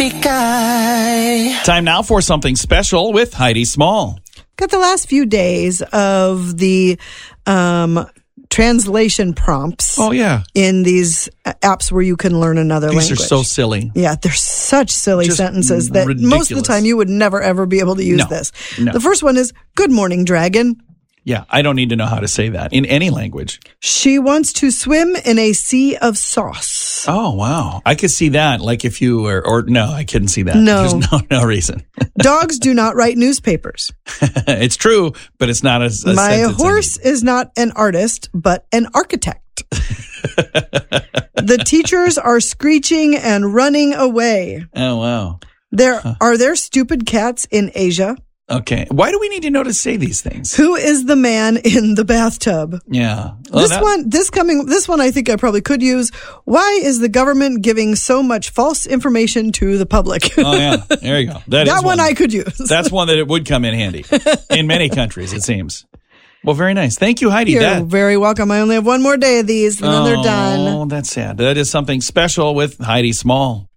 street guy. Time now for something special with Heidi Small. Got the last few days of the translation prompts. Oh, yeah. In these apps where you can learn another language. These are so silly. Yeah, they're such silly Just sentences that ridiculous. most of the time you would never, ever be able to use this. No. The first one is, "Good morning, dragon." Yeah, I don't need to know how to say that in any language. "She wants to swim in a sea of sauce." Oh, wow. I could see that. Like if you were, or no, I couldn't see that. No. There's no reason. "Dogs do not write newspapers." It's true, but it's not as "My horse is not an artist, but an architect." "The teachers are screeching and running away." Oh, wow. Are there stupid cats in Asia?" Okay. Why do we need to know to say these things? "Who is the man in the bathtub?" Yeah. This one I think I probably could use. "Why is the government giving so much false information to the public?" Oh, yeah. There you go. That one I could use. That's one that it would come in handy in many countries, it seems. Well, very nice. Thank you, Heidi. You're very welcome. I only have one more day of these, and then they're done. Oh, that's sad. That is something special with Heidi Small.